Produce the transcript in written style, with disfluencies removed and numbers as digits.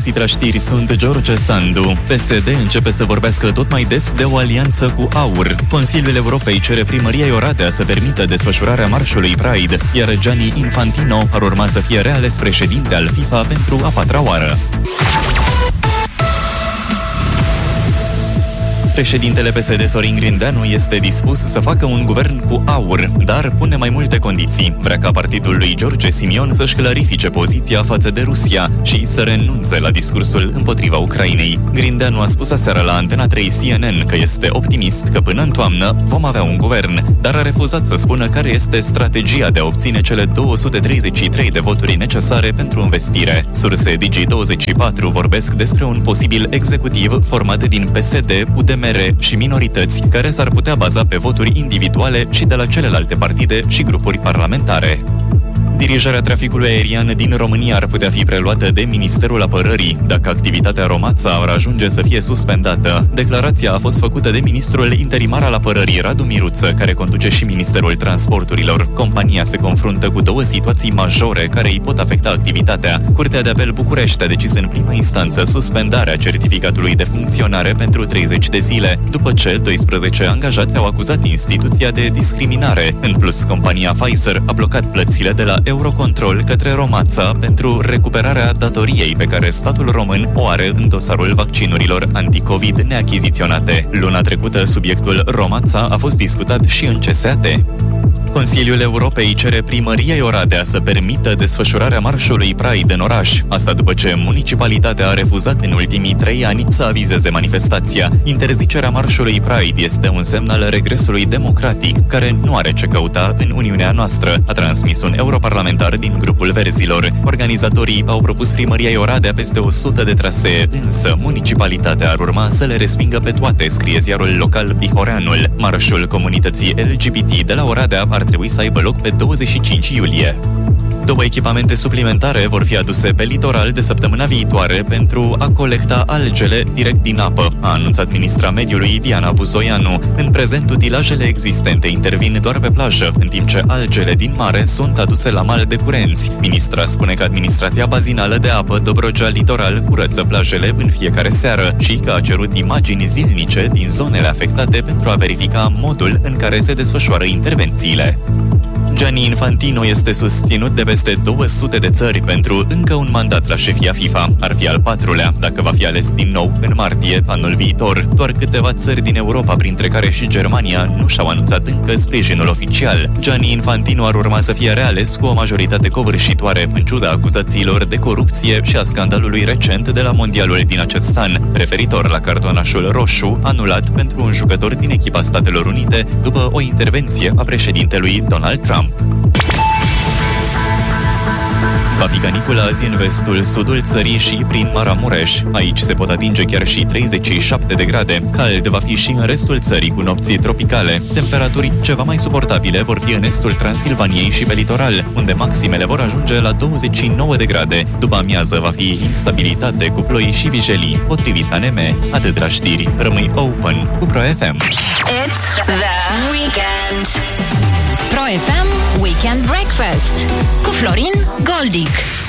găsit la știri, sunt George Sandu. PSD începe să vorbească tot mai des de o alianță cu AUR. Consiliul Europei cere primăriei Oradea să permită desfășurarea marșului Pride, iar Gianni Infantino ar urma să fie reales președinte al FIFA pentru a 4-a oară. Președintele PSD Sorin Grindeanu este dispus să facă un guvern cu AUR, dar pune mai multe condiții. Vrea ca partidul lui George Simion să-și clarifice poziția față de Rusia și să renunțe la discursul împotriva Ucrainei. Grindeanu a spus aseară la Antena 3 CNN că este optimist că până în toamnă vom avea un guvern, dar a refuzat să spună care este strategia de a obține cele 233 de voturi necesare pentru învestire. Surse Digi24 vorbesc despre un posibil executiv format din PSD, UDMR și minorități, care s-ar putea baza pe voturi individuale și de la celelalte partide și grupuri parlamentare. Dirijarea traficului aerian din România ar putea fi preluată de Ministerul Apărării dacă activitatea Romața ar ajunge să fie suspendată. Declarația a fost făcută de ministrul interimar al Apărării, Radu Miruță, care conduce și Ministerul Transporturilor. Compania se confruntă cu două situații majore care îi pot afecta activitatea. Curtea de Apel București a decis în prima instanță suspendarea certificatului de funcționare pentru 30 de zile, după ce 12 angajați au acuzat instituția de discriminare. În plus, compania Pfizer a blocat plățile de la Eurocontrol către Romața pentru recuperarea datoriei pe care statul român o are în dosarul vaccinurilor anticovid neachiziționate. Luna trecută, subiectul Romața a fost discutat și în CSAT. Consiliul Europei cere primăriei Oradea să permită desfășurarea marșului Pride în oraș. Asta după ce municipalitatea a refuzat în ultimii 3 ani să avizeze manifestația. Interzicerea marșului Pride este un semn al regresului democratic, care nu are ce căuta în Uniunea noastră, a transmis un europarlamentar din grupul Verzilor. Organizatorii au propus primăriei Oradea peste 100 de trasee, însă municipalitatea ar urma să le respingă pe toate, scrie ziarul local Bihoreanul. Marșul comunității LGBT de la Oradea ar trebui să aibă loc pe 25 iulie. 2 echipamente suplimentare vor fi aduse pe litoral de săptămâna viitoare pentru a colecta algele direct din apă, a anunțat ministra mediului Diana Buzoianu. În prezent, utilajele existente intervin doar pe plajă, în timp ce algele din mare sunt aduse la mal de curenți. Ministra spune că administrația bazinală de apă Dobrogea Litoral curăță plajele în fiecare seară și că a cerut imagini zilnice din zonele afectate pentru a verifica modul în care se desfășoară intervențiile. Gianni Infantino este susținut de peste 200 de țări pentru încă un mandat la șefia FIFA. Ar fi al 4-lea, dacă va fi ales din nou în martie anul viitor. Doar câteva țări din Europa, printre care și Germania, nu și-au anunțat încă sprijinul oficial. Gianni Infantino ar urma să fie reales cu o majoritate covârșitoare, în ciuda acuzațiilor de corupție și a scandalului recent de la mondialul din acest an, referitor la cartonașul roșu anulat pentru un jucător din echipa Statelor Unite după o intervenție a președintelui Donald Trump. Va fi caniculă azi în vestul, sudul țării și prin Maramureș. Aici se pot atinge chiar și 37 de grade. Cald va fi și în restul țării cu nopți tropicale. Temperaturi ceva mai suportabile vor fi în estul Transilvaniei și pe litoral, unde maximele vor ajunge la 29 de grade. După amiază va fi instabilitate cu ploi și vijelii, potrivit ANM. Atât la știri. Rămâi open cu Pro FM. It's the weekend. Pro FM Weekend Breakfast cu Florin Goldic.